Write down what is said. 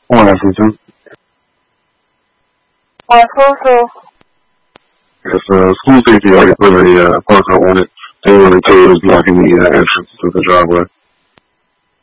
Morning, Susan. Yes, school safety already put a parker on it. They want to tell you it's blocking the entrance to the driveway.